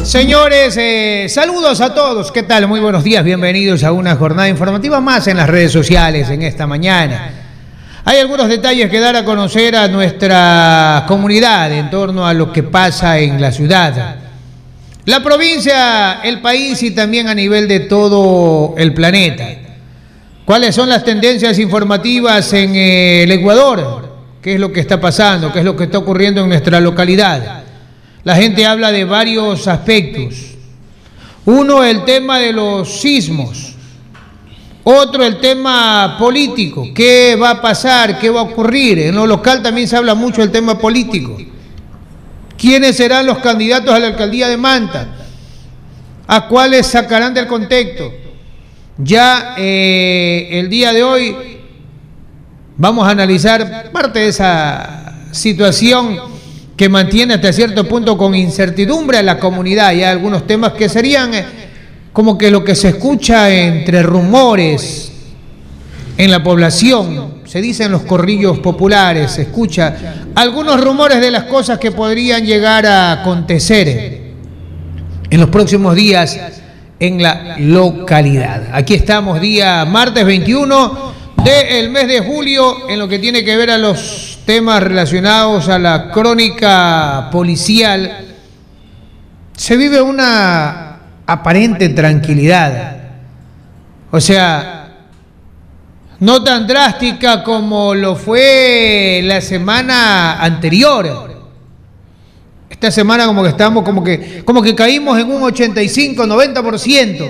Señores, saludos a todos. ¿Qué tal? Muy buenos días. Bienvenidos a una jornada informativa más en las redes sociales en esta mañana. Hay algunos detalles que dar a conocer a nuestra comunidad en torno a lo que pasa en la ciudad, la provincia, el país y también a nivel de todo el planeta. ¿Cuáles son las tendencias informativas en el Ecuador? ¿Qué es lo que está pasando? ¿Qué es lo que está ocurriendo en nuestra localidad? La gente habla de varios aspectos. Uno, el tema de los sismos. Otro, el tema político. ¿Qué va a pasar? ¿Qué va a ocurrir? En lo local también se habla mucho del tema político. ¿Quiénes serán los candidatos a la alcaldía de Manta? ¿A cuáles sacarán del contexto? Ya el día de hoy vamos a analizar parte de esa situación que mantiene hasta cierto punto con incertidumbre a la comunidad. Y hay algunos temas que serían como que lo que se escucha entre rumores en la población, se dicen los corrillos populares, se escucha algunos rumores de las cosas que podrían llegar a acontecer en los próximos días en la localidad. Aquí estamos, día martes 21 del mes de julio, en lo que tiene que ver a los temas relacionados a la crónica policial. Se vive una aparente tranquilidad, o sea, no tan drástica como lo fue la semana anterior. Esta semana como que estamos, como que caímos en un 85-90%.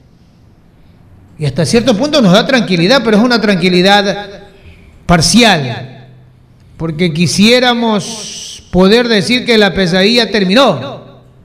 Y hasta cierto punto nos da tranquilidad, pero es una tranquilidad parcial, porque quisiéramos poder decir que la pesadilla terminó,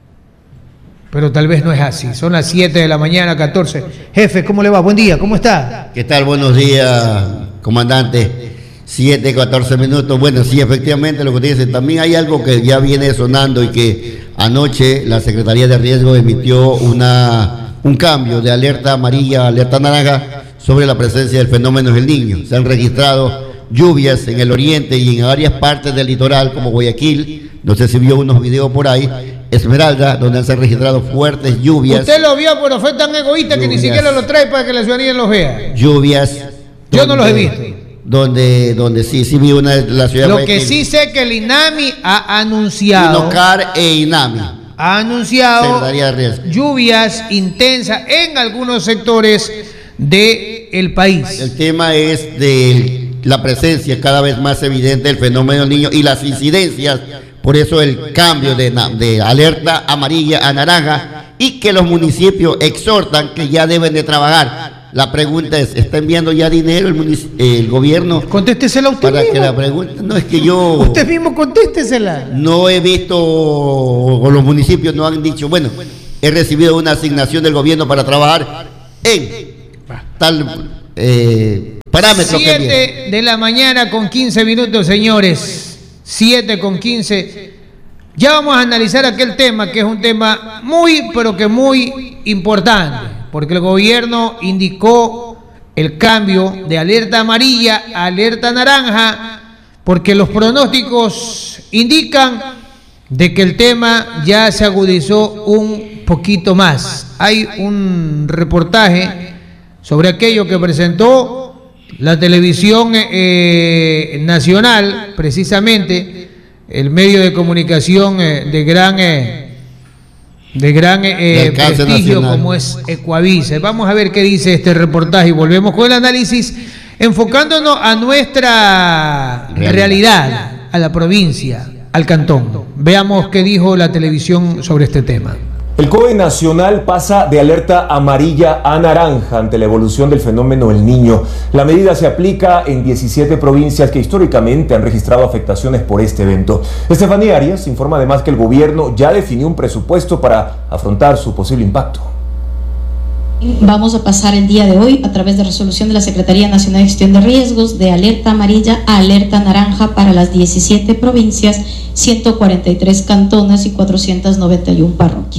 pero tal vez no es así. Son las 7 de la mañana, 14. Jefe, ¿cómo le va? Buen día, ¿cómo está? ¿Qué tal? Buenos días, comandante. 7:14 minutos. Bueno, sí, efectivamente, lo que usted dice. También hay algo que ya viene sonando y que anoche la Secretaría de Riesgo emitió un cambio de alerta amarilla a alerta naranja sobre la presencia del fenómeno del Niño. Se han registrado lluvias en el oriente y en varias partes del litoral, como Guayaquil. No sé si vio unos videos por ahí. Esmeralda, donde se han registrado fuertes lluvias. Usted lo vio, pero fue tan egoísta que ni siquiera lo trae para que la ciudadanía los vea. Lluvias. Yo no los he visto. Donde sí vi una de la ciudad. Lo que sí sé que el INAMI ha anunciado. INOCAR e INAMI. Ha anunciado lluvias intensas en algunos sectores del país. El tema es de la presencia cada vez más evidente del fenómeno del Niño y las incidencias. Por eso el cambio de alerta amarilla a naranja y que los municipios exhortan que ya deben de trabajar. La pregunta es, ¿está enviando ya dinero el gobierno? Contéstesela usted para mismo. Que la pregunta, no es que yo... Usted mismo contéstesela. No he visto, o los municipios no han dicho, bueno, he recibido una asignación del gobierno para trabajar en tal parámetro. 7 de la mañana con 15 minutos, señores. 7:15. Ya vamos a analizar aquel tema que es un tema muy, pero que muy importante, porque el gobierno indicó el cambio de alerta amarilla a alerta naranja, porque los pronósticos indican de que el tema ya se agudizó un poquito más. Hay un reportaje sobre aquello que presentó la televisión nacional, precisamente el medio de comunicación de gran prestigio nacional, como es Ecuavisa. Vamos a ver qué dice este reportaje y volvemos con el análisis, enfocándonos a nuestra realidad, a la provincia, al cantón. Veamos qué dijo la televisión sobre este tema. El COE nacional pasa de alerta amarilla a naranja ante la evolución del fenómeno El Niño. La medida se aplica en 17 provincias que históricamente han registrado afectaciones por este evento. Estefanía Arias informa además que el gobierno ya definió un presupuesto para afrontar su posible impacto. Vamos a pasar el día de hoy, a través de resolución de la Secretaría Nacional de Gestión de Riesgos, de alerta amarilla a alerta naranja para las 17 provincias, 143 cantones y 491 parroquias.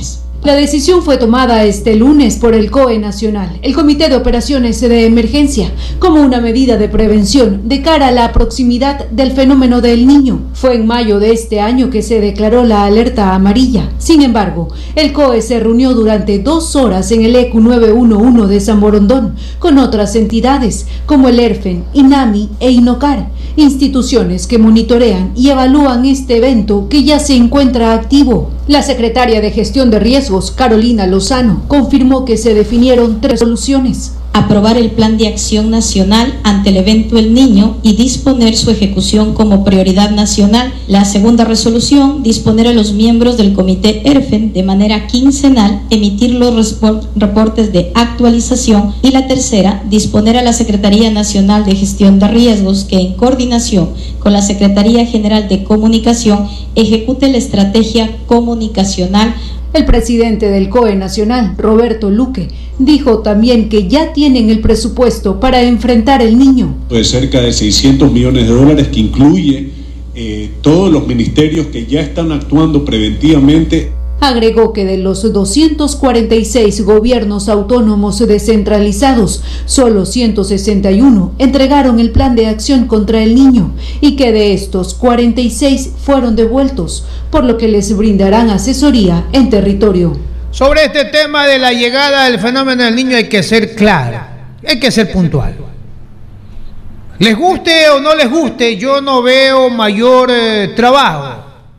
La decisión fue tomada este lunes por el COE Nacional, el Comité de Operaciones de Emergencia, como una medida de prevención de cara a la proximidad del fenómeno del Niño. Fue en mayo de este año que se declaró la alerta amarilla. Sin embargo, el COE se reunió durante 2 horas en el ECU 911 de San Borondón con otras entidades como el ERFEN, INAMI e INOCAR, instituciones que monitorean y evalúan este evento que ya se encuentra activo. La secretaria de Gestión de Riesgos, Carolina Lozano, confirmó que se definieron 3 soluciones. Aprobar el Plan de Acción Nacional ante el evento El Niño y disponer su ejecución como prioridad nacional. La segunda resolución, disponer a los miembros del Comité ERFEN de manera quincenal, emitir los reportes de actualización. Y la tercera, disponer a la Secretaría Nacional de Gestión de Riesgos que, en coordinación con la Secretaría General de Comunicación, ejecute la estrategia comunicacional. El presidente del COE Nacional, Roberto Luque, dijo también que ya tienen el presupuesto para enfrentar el Niño. De cerca de 600 millones de dólares que incluye todos los ministerios que ya están actuando preventivamente. Agregó que de los 246 gobiernos autónomos descentralizados, solo 161 entregaron el plan de acción contra el Niño y que de estos 46 fueron devueltos, por lo que les brindarán asesoría en territorio. Sobre este tema de la llegada del fenómeno del Niño hay que ser claro, hay que ser puntual. Les guste o no les guste, yo no veo mayor trabajo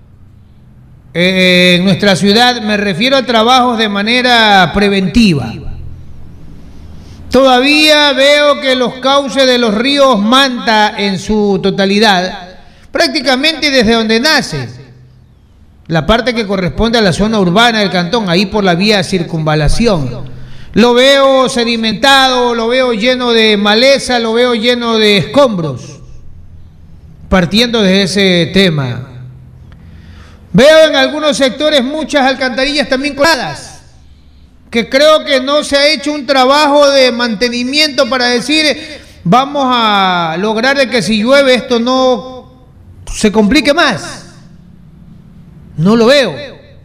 en nuestra ciudad, me refiero a trabajos de manera preventiva. Todavía veo que los cauces de los ríos Manta en su totalidad, prácticamente desde donde nace, la parte que corresponde a la zona urbana del cantón, ahí por la vía circunvalación, lo veo sedimentado, lo veo lleno de maleza, lo veo lleno de escombros, partiendo de ese tema. Veo en algunos sectores muchas alcantarillas también coladas, que creo que no se ha hecho un trabajo de mantenimiento para decir vamos a lograr de que si llueve esto no se complique más. No lo veo.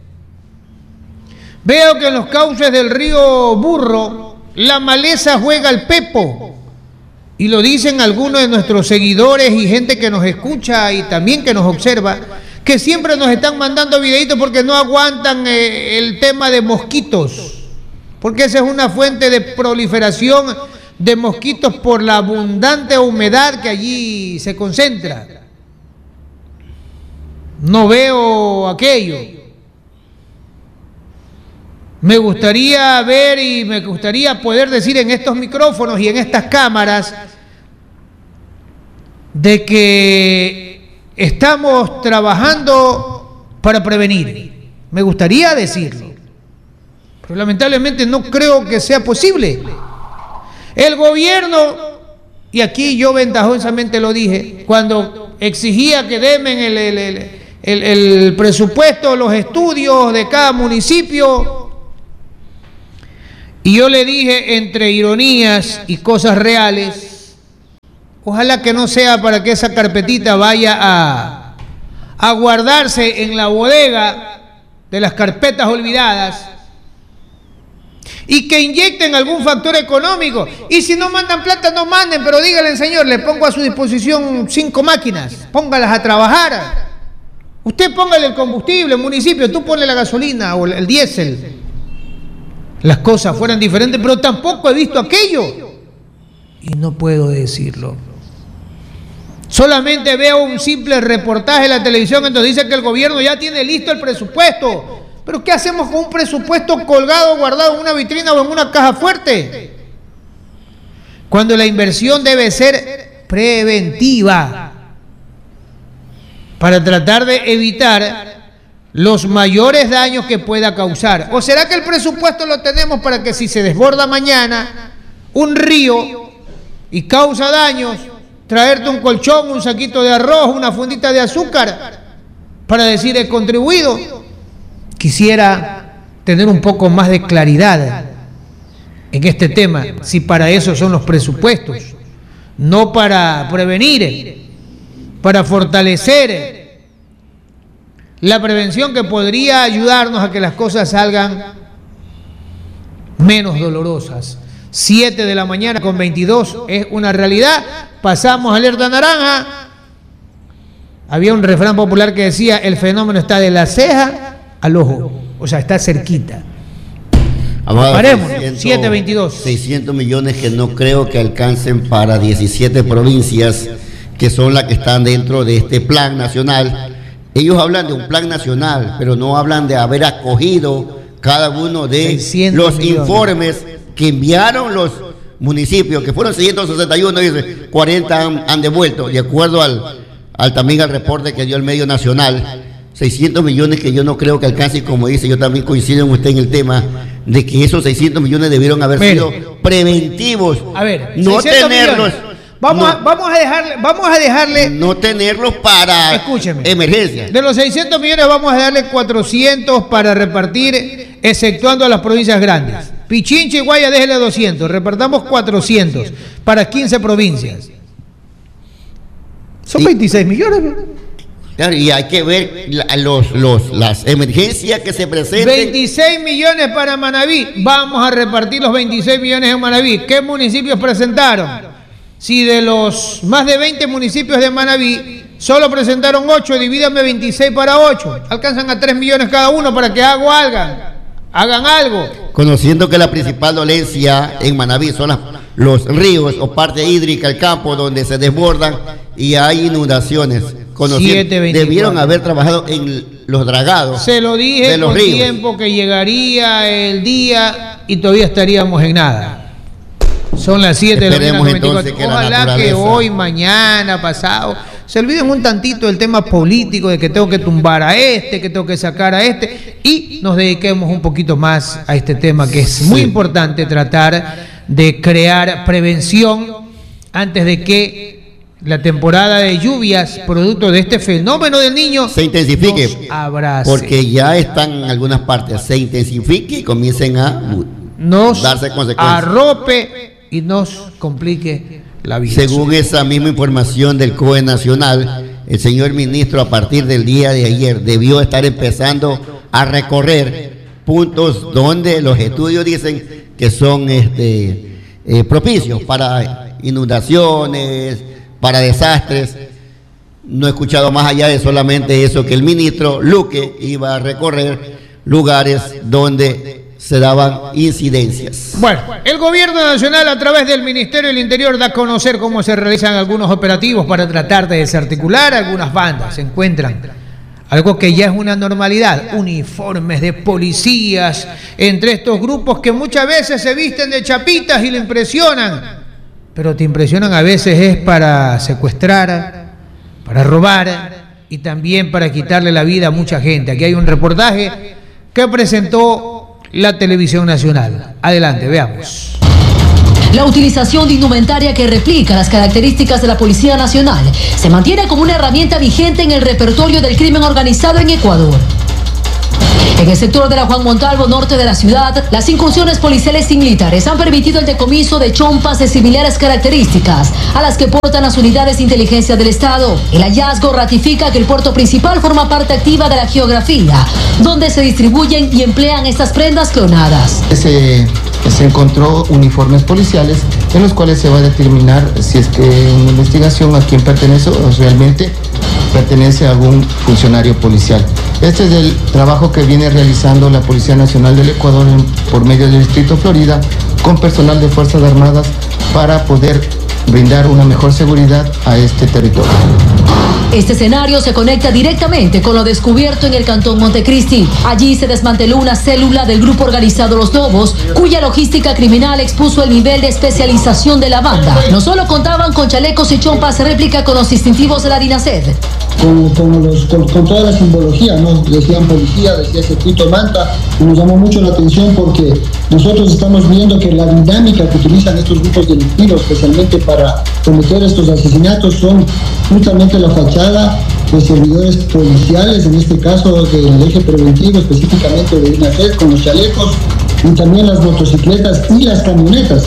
Veo que en los cauces del río Burro la maleza juega al pepo, y lo dicen algunos de nuestros seguidores y gente que nos escucha y también que nos observa, que siempre nos están mandando videitos porque no aguantan el tema de mosquitos, porque esa es una fuente de proliferación de mosquitos por la abundante humedad que allí se concentra. No veo aquello. Me gustaría ver y me gustaría poder decir en estos micrófonos y en estas cámaras de que estamos trabajando para prevenir. Me gustaría decirlo, pero lamentablemente no creo que sea posible. El gobierno, y aquí yo ventajosamente lo dije, cuando exigía que denme el presupuesto, los estudios de cada municipio, y yo le dije entre ironías y cosas reales, ojalá que no sea para que esa carpetita vaya a guardarse en la bodega de las carpetas olvidadas y que inyecten algún factor económico. Y si no mandan plata, no manden, pero díganle, señor, le pongo a su disposición 5 máquinas, póngalas a trabajar. Usted póngale el combustible, el municipio, tú ponle la gasolina o el diésel. Las cosas fueran diferentes, pero tampoco he visto aquello. Y no puedo decirlo. Solamente veo un simple reportaje en la televisión en donde dice que el gobierno ya tiene listo el presupuesto. Pero ¿qué hacemos con un presupuesto colgado, guardado en una vitrina o en una caja fuerte? Cuando la inversión debe ser preventiva para tratar de evitar los mayores daños que pueda causar. ¿O será que el presupuesto lo tenemos para que si se desborda mañana un río y causa daños, traerte un colchón, un saquito de arroz, una fundita de azúcar para decir he contribuido? Quisiera tener un poco más de claridad en este tema, si para eso son los presupuestos, no para prevenir, para fortalecer la prevención que podría ayudarnos a que las cosas salgan menos dolorosas. 7 de la mañana con 22 es una realidad. Pasamos a alerta naranja. Había un refrán popular que decía: el fenómeno está de la ceja al ojo, o sea, está cerquita. Paremos, 722. 600 millones que no creo que alcancen para 17 provincias que son las que están dentro de este plan nacional. Ellos hablan de un plan nacional, pero no hablan de haber acogido cada uno de los informes que enviaron los municipios, que fueron 661, dice, 40 han devuelto, de acuerdo también al reporte que dio el medio nacional. 600 millones que yo no creo que alcance, como dice, yo también coincido con usted en el tema de que esos 600 millones debieron haber sido preventivos. A ver, no tenerlos. Vamos a dejarle. No tenerlos para emergencia. De los 600 millones vamos a darle 400 para repartir, exceptuando a las provincias grandes. Pichincha y Guaya, déjele 200. Repartamos 400 para 15 provincias. Son 26 millones. Claro, y hay que ver las emergencias que se presenten. 26 millones para Manabí. Vamos a repartir los 26 millones en Manabí. ¿Qué municipios presentaron? Si de los más de 20 municipios de Manabí solo presentaron 8, divídame 26 para 8. Alcanzan a 3 millones cada uno para que hagan algo. Conociendo que la principal dolencia en Manabí son los ríos o parte hídrica, el campo donde se desbordan y hay inundaciones. Debieron haber trabajado en los dragados. Se lo dije con tiempo que llegaría el día y todavía estaríamos en nada. Son las 7 de la mañana. Ojalá que hoy, mañana, pasado, se olviden un tantito del tema político, de que tengo que tumbar a este, que tengo que sacar a este, y nos dediquemos un poquito más a este tema, que es muy importante tratar de crear prevención antes de que la temporada de lluvias, producto de este fenómeno del niño, se intensifique, nos abrace. Porque ya están en algunas partes, se intensifique y comiencen a darse consecuencias. Arrope y nos complique la vida. Según esa misma información del COE Nacional, el señor ministro a partir del día de ayer debió estar empezando a recorrer puntos donde los estudios dicen que son propicios para inundaciones, para desastres. No he escuchado más allá de solamente eso, que el ministro Luque iba a recorrer lugares donde se daban incidencias. Bueno, el gobierno nacional a través del Ministerio del Interior da a conocer cómo se realizan algunos operativos para tratar de desarticular algunas bandas. Se encuentran algo que ya es una normalidad, uniformes de policías entre estos grupos que muchas veces se visten de chapitas y le impresionan. Pero te impresionan a veces es para secuestrar, para robar y también para quitarle la vida a mucha gente. Aquí hay un reportaje que presentó la Televisión Nacional. Adelante, veamos. La utilización de indumentaria que replica las características de la Policía Nacional se mantiene como una herramienta vigente en el repertorio del crimen organizado en Ecuador. En el sector de la Juan Montalvo, norte de la ciudad, las incursiones policiales y militares han permitido el decomiso de chompas de similares características a las que portan las unidades de inteligencia del Estado. El hallazgo ratifica que el puerto principal forma parte activa de la geografía, donde se distribuyen y emplean estas prendas clonadas. Se encontró uniformes policiales en los cuales se va a determinar si es que en una investigación a quién pertenece o realmente pertenece a algún funcionario policial. Este es el trabajo que viene realizando la Policía Nacional del Ecuador por medio del Distrito Florida con personal de Fuerzas Armadas para poder brindar una mejor seguridad a este territorio. Este escenario se conecta directamente con lo descubierto en el Cantón Montecristi. Allí se desmanteló una célula del grupo organizado Los Lobos, cuya logística criminal expuso el nivel de especialización de la banda. No solo contaban con chalecos y chompas réplica con los distintivos de la DINASED. Con toda la simbología, ¿no? Decían policía, decía circuito manta, y nos llamó mucho la atención porque nosotros estamos viendo que la dinámica que utilizan estos grupos delictivos, especialmente para cometer estos asesinatos, son justamente la fachada de servidores policiales, en este caso del eje preventivo, específicamente de DINASED, con los chalecos, y también las motocicletas y las camionetas.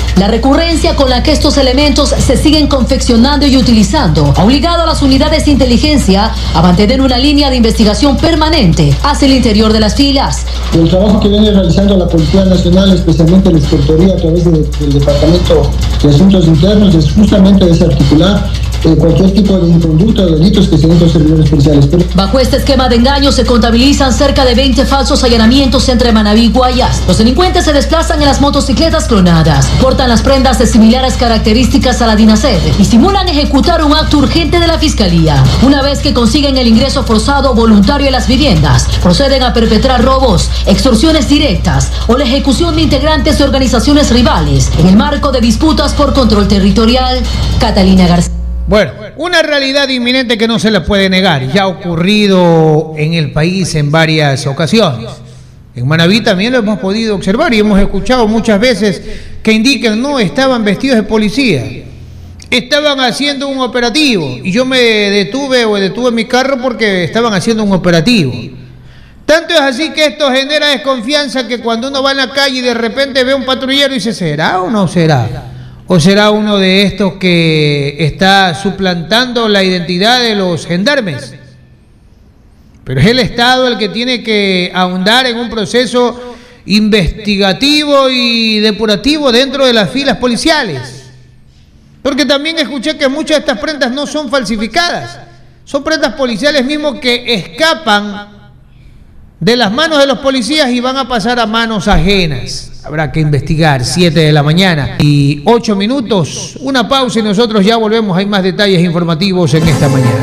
La recurrencia con la que estos elementos se siguen confeccionando y utilizando ha obligado a las unidades de inteligencia a mantener una línea de investigación permanente hacia el interior de las filas. El trabajo que viene realizando la Policía Nacional, especialmente la Inspectoría a través del Departamento de Asuntos Internos, es justamente desarticular cualquier tipo de inconducta o delitos que se den con servidores policiales. Bajo este esquema de engaño se contabilizan cerca de 20 falsos allanamientos entre Manabí y Guayas. Los delincuentes se desplazan en las motocicletas clonadas, portan las prendas de similares características a la DINASED y simulan ejecutar un acto urgente de la Fiscalía. Una vez que consiguen el ingreso forzado o voluntario en las viviendas, proceden a perpetrar robos, extorsiones directas o la ejecución de integrantes de organizaciones rivales en el marco de disputas por control territorial. Catalina García. Bueno, una realidad inminente que no se le puede negar, ya ha ocurrido en el país en varias ocasiones. En Manabí también lo hemos podido observar y hemos escuchado muchas veces que indican, no, estaban vestidos de policía, estaban haciendo un operativo y yo me detuve mi carro porque estaban haciendo un operativo. Tanto es así que esto genera desconfianza que cuando uno va en la calle y de repente ve un patrullero y dice, ¿será o no será? ¿O será uno de estos que está suplantando la identidad de los gendarmes? Pero es el Estado el que tiene que ahondar en un proceso investigativo y depurativo dentro de las filas policiales. Porque también escuché que muchas de estas prendas no son falsificadas. Son prendas policiales mismos que escapan de las manos de los policías y van a pasar a manos ajenas. Habrá que investigar. 7 de la mañana y 8 minutos. Una pausa y nosotros ya volvemos. Hay más detalles informativos en esta mañana.